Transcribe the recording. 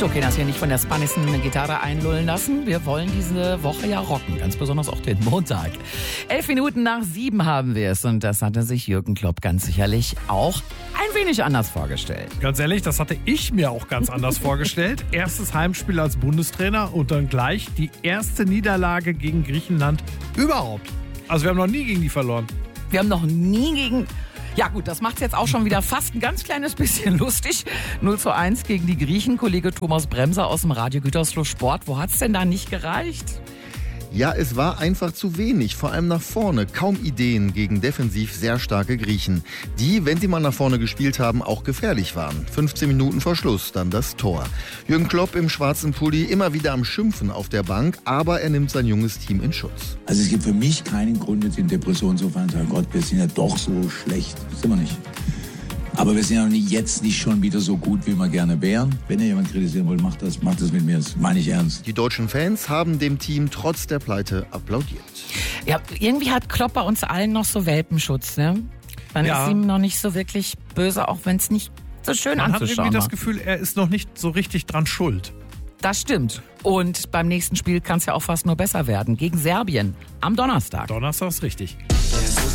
Tito kann das hier nicht von der spanischen Gitarre einlullen lassen. Wir wollen diese Woche ja rocken, ganz besonders auch den Montag. 7:11 haben wir es und das hatte sich Jürgen Klopp ganz sicherlich auch ein wenig anders vorgestellt. Ganz ehrlich, das hatte ich mir auch ganz anders vorgestellt. Erstes Heimspiel als Bundestrainer und dann gleich die erste Niederlage gegen Griechenland überhaupt. Also wir haben noch nie gegen die verloren. Wir haben noch nie gegen... Ja gut, das macht's jetzt auch schon wieder fast ein ganz kleines bisschen lustig. 0:1 gegen die Griechen. Kollege Thomas Bremser aus dem Radio Gütersloh Sport. Wo hat's denn da nicht gereicht? Ja, es war einfach zu wenig, vor allem nach vorne. Kaum Ideen gegen defensiv sehr starke Griechen, die, wenn sie mal nach vorne gespielt haben, auch gefährlich waren. 15 Minuten vor Schluss dann das Tor. Jürgen Klopp im schwarzen Pulli immer wieder am Schimpfen auf der Bank, aber er nimmt sein junges Team in Schutz. Also es gibt für mich keinen Grund, jetzt in Depression zu fallen und zu sagen, Gott, wir sind ja doch so schlecht. Das sind wir nicht. Aber wir sind ja jetzt nicht schon wieder so gut, wie wir gerne wären. Wenn ihr jemand kritisieren wollt, macht das mit mir. Das meine ich ernst. Die deutschen Fans haben dem Team trotz der Pleite applaudiert. Ja, irgendwie hat Klopp bei uns allen noch so Welpenschutz, ne? Man ist ihm noch nicht so wirklich böse, auch wenn es nicht so schön Man anzuschauen hat irgendwie das Gefühl, er ist noch nicht so richtig dran schuld. Das stimmt. Und beim nächsten Spiel kann es ja auch fast nur besser werden. Gegen Serbien am Donnerstag. Donnerstag ist richtig.